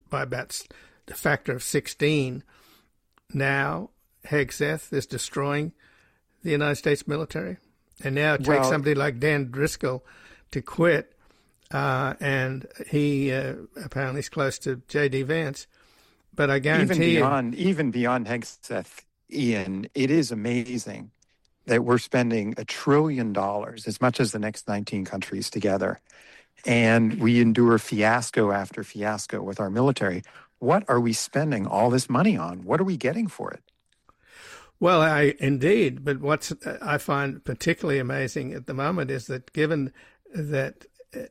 by about the factor of 16. Now, Hegseth is destroying the United States military. And now it takes somebody like Dan Driscoll to quit. And he apparently is close to J.D. Vance. But I guarantee even beyond Hegseth, Ian, it is amazing that we're spending $1 trillion, as much as the next 19 countries together, and we endure fiasco after fiasco with our military. What are we spending all this money on? What are we getting for it? Well, indeed. But what I find particularly amazing at the moment is that given that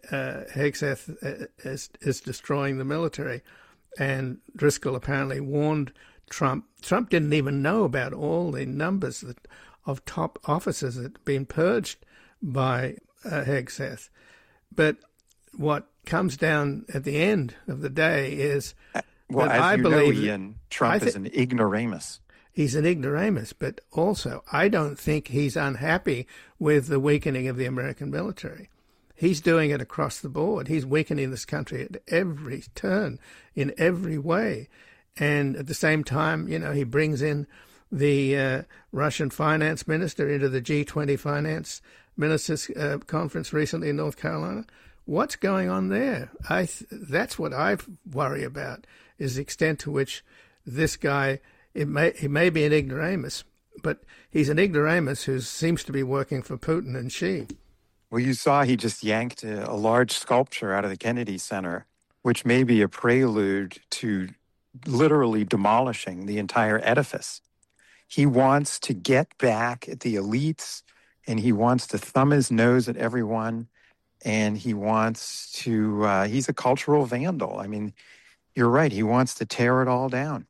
Hegseth is destroying the military, and Driscoll apparently warned Trump. Trump didn't even know about all the numbers of top officers that had been purged by Hegseth. But what comes down at the end of the day is I believe Ian, Trump is an ignoramus. He's an ignoramus, but also I don't think he's unhappy with the weakening of the American military. He's doing it across the board. He's weakening this country at every turn, in every way. And at the same time, he brings in the Russian finance minister into the G20 finance ministers conference recently in North Carolina. What's going on there? That's what I worry about, is the extent to which this guy, he may be an ignoramus, but he's an ignoramus who seems to be working for Putin and Xi. Well, you saw he just yanked a large sculpture out of the Kennedy Center, which may be a prelude to literally demolishing the entire edifice. He wants to get back at the elites, and he wants to thumb his nose at everyone, and he wants to, he's a cultural vandal. I mean, you're right, he wants to tear it all down.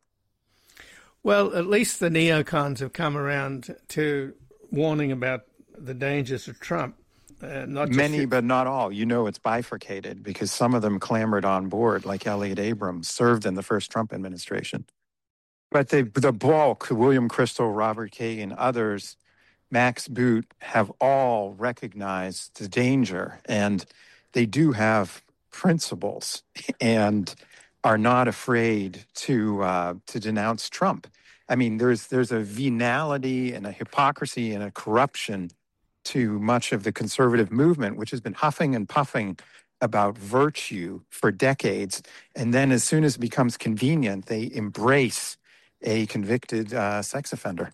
Well, at least the neocons have come around to warning about the dangers of Trump. Many, but not all. It's bifurcated because some of them clamored on board, like Elliott Abrams, served in the first Trump administration. But the bulk, William Kristol, Robert Kagan, others, Max Boot, have all recognized the danger, and they do have principles and are not afraid to denounce Trump. I mean, there's a venality and a hypocrisy and a corruption to much of the conservative movement, which has been huffing and puffing about virtue for decades. And then as soon as it becomes convenient, they embrace a convicted sex offender.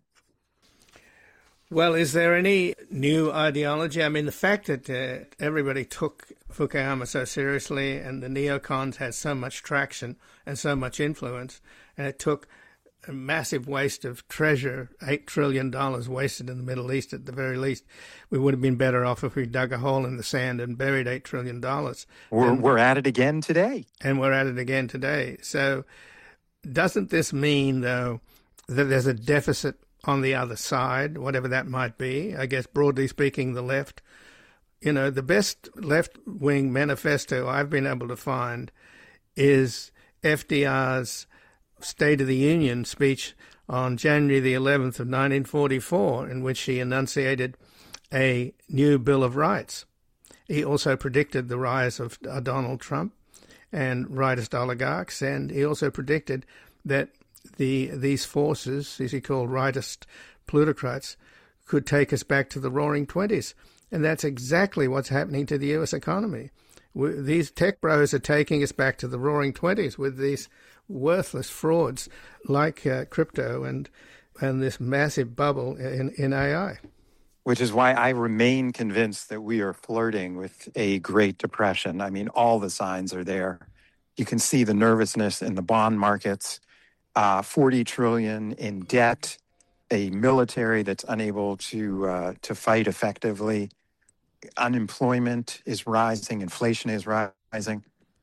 Well, is there any new ideology? I mean, the fact that everybody took Fukuyama so seriously and the neocons had so much traction and so much influence, and it took a massive waste of treasure, $8 trillion wasted in the Middle East at the very least. We would have been better off if we dug a hole in the sand and buried $8 trillion. We're at it again today. And we're at it again today. So doesn't this mean, though, that there's a deficit on the other side, whatever that might be? I guess, broadly speaking, the left. The best left-wing manifesto I've been able to find is FDR's State of the Union speech on January the 11th of 1944, in which he enunciated a new Bill of Rights. He also predicted the rise of Donald Trump and rightist oligarchs, and he also predicted that these forces, as he called rightist plutocrats, could take us back to the Roaring '20s. And that's exactly what's happening to the U.S. economy. These tech bros are taking us back to the Roaring '20s with these worthless frauds like crypto and this massive bubble in AI. Which is why I remain convinced that we are flirting with a Great Depression. I mean, all the signs are there. You can see the nervousness in the bond markets, $40 trillion in debt, a military that's unable to fight effectively. Unemployment is rising, inflation is rising.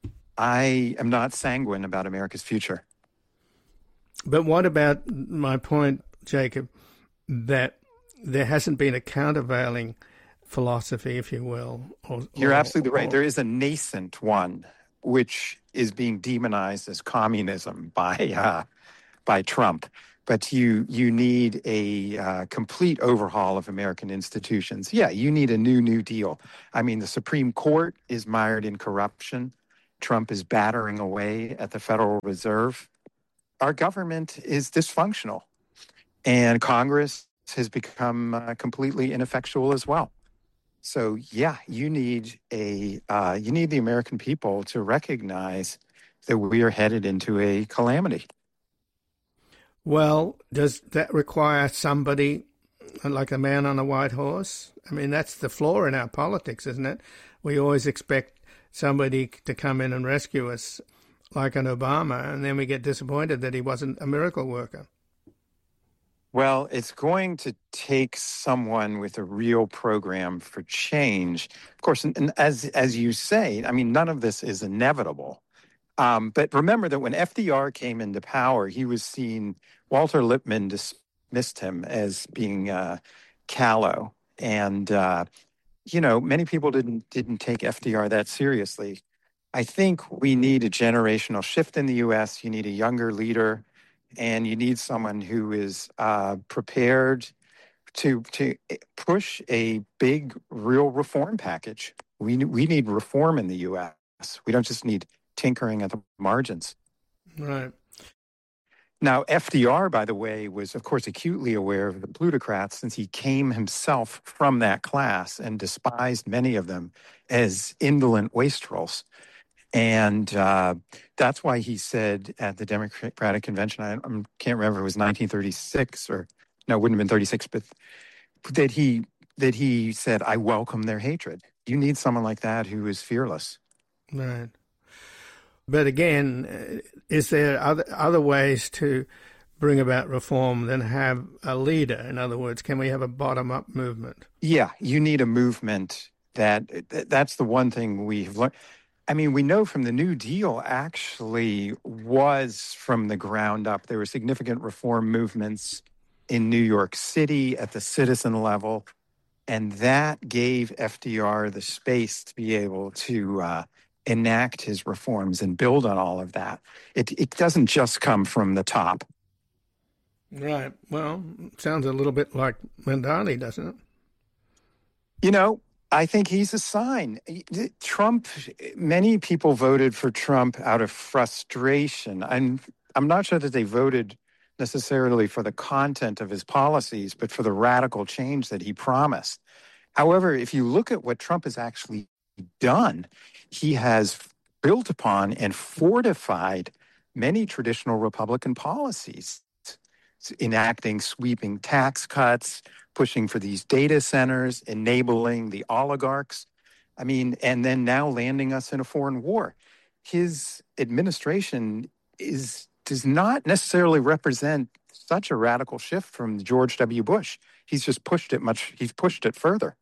I am not sanguine about America's future. But what about my point, Jacob, that there hasn't been a countervailing philosophy, if you will? You're absolutely right. There is a nascent one, which is being demonized as communism by Trump. But you need a complete overhaul of American institutions. Yeah, you need a New Deal. I mean, the Supreme Court is mired in corruption. Trump is battering away at the Federal Reserve, our government is dysfunctional, and Congress has become completely ineffectual as well. So, yeah, you need the American people to recognize that we are headed into a calamity. Well, does that require somebody like a man on a white horse? I mean, that's the flaw in our politics, isn't it? We always expect somebody to come in and rescue us, like an Obama, and then we get disappointed that he wasn't a miracle worker. Well, it's going to take someone with a real program for change. Of course, and as you say, I mean, none of this is inevitable. But remember that when FDR came into power, he was seen, Walter Lippmann dismissed him as being callow. And, many people didn't take FDR that seriously. I think we need a generational shift in the U.S. You need a younger leader, and you need someone who is prepared to push a big, real reform package. We need reform in the U.S. We don't just need tinkering at the margins. Right. Now, FDR, by the way, was, of course, acutely aware of the plutocrats since he came himself from that class and despised many of them as indolent wastrels. And that's why he said at the Democratic Convention, I can't remember if it was 1936 or, no, it wouldn't have been 36, but that he said, I welcome their hatred. You need someone like that who is fearless. Right. But again, is there other ways to bring about reform than have a leader? In other words, can we have a bottom-up movement? Yeah, you need a movement. That's the one thing we've learned. I mean, we know from the New Deal actually was from the ground up. There were significant reform movements in New York City at the citizen level, and that gave FDR the space to be able to enact his reforms and build on all of that. It doesn't just come from the top. Right. Well, sounds a little bit like Mandani, doesn't it? I think he's a sign. Trump, many people voted for Trump out of frustration. I'm not sure that they voted necessarily for the content of his policies, but for the radical change that he promised. However, if you look at what Trump has actually done, he has built upon and fortified many traditional Republican policies, enacting sweeping tax cuts, pushing for these data centers, enabling the oligarchs. I mean, and then now landing us in a foreign war. His administration does not necessarily represent such a radical shift from George W. Bush. He's just pushed it further.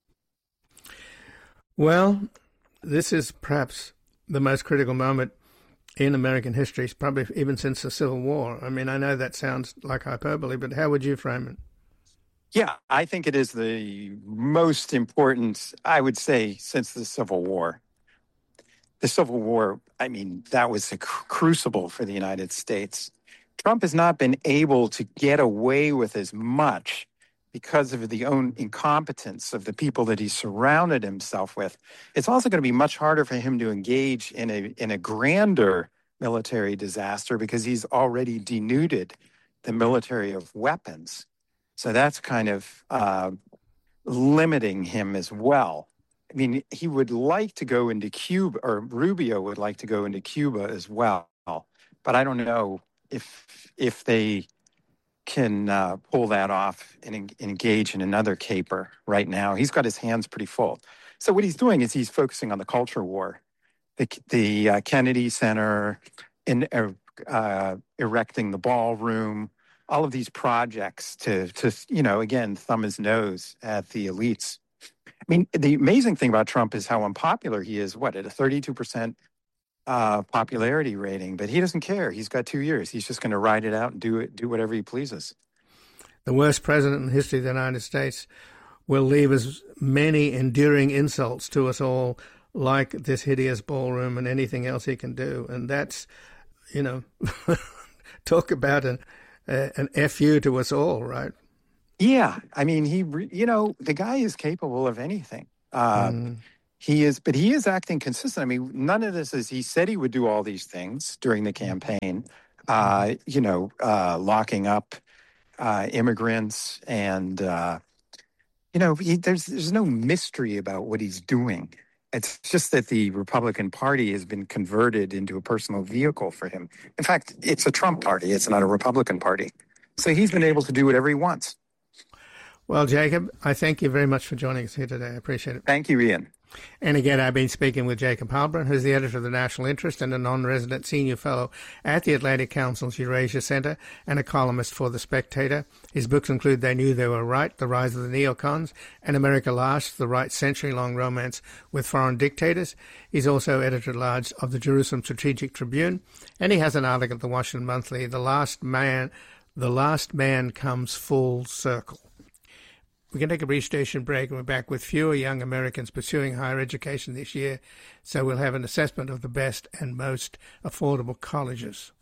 Well, this is perhaps the most critical moment in American history, probably even since the Civil War. I mean, I know that sounds like hyperbole, but how would you frame it? Yeah, I think it is the most important, I would say, since the Civil War. The Civil War, I mean, that was a crucible for the United States. Trump has not been able to get away with as much because of the own incompetence of the people that he surrounded himself with. It's also going to be much harder for him to engage in a grander military disaster because he's already denuded the military of weapons. So that's kind of limiting him as well. I mean, he would like to go into Cuba, or Rubio would like to go into Cuba as well. But I don't know if they can pull that off and engage in another caper right now. He's got his hands pretty full. So what he's doing is he's focusing on the culture war, the Kennedy Center, in erecting the ballroom, all of these projects to again, thumb his nose at the elites. I mean, the amazing thing about Trump is how unpopular he is, at a 32% popularity rating, but he doesn't care. He's got 2 years. He's just going to ride it out and do whatever he pleases. The worst president in the history of the United States will leave as many enduring insults to us all, like this hideous ballroom and anything else he can do. And that's, talk about an FU to us all, right? Yeah. I mean, the guy is capable of anything. He is, but he is acting consistent. I mean, none of this is, he said he would do all these things during the campaign, locking up immigrants and, there's no mystery about what he's doing. It's just that the Republican Party has been converted into a personal vehicle for him. In fact, it's a Trump party. It's not a Republican Party. So he's been able to do whatever he wants. Well, Jacob, I thank you very much for joining us here today. I appreciate it. Thank you, Ian. And again, I've been speaking with Jacob Heilbrunn, who's the editor of the National Interest and a non-resident senior fellow at the Atlantic Council's Eurasia Center and a columnist for The Spectator. His books include They Knew They Were Right, The Rise of the Neocons, and America Last, The Right Century-Long Romance with Foreign Dictators. He's also editor-at-large of the Jerusalem Strategic Tribune, and he has an article at the Washington Monthly, The Last Man Comes Full Circle. We're going to take a brief station break, and we're back with fewer young Americans pursuing higher education this year, so we'll have an assessment of the best and most affordable colleges.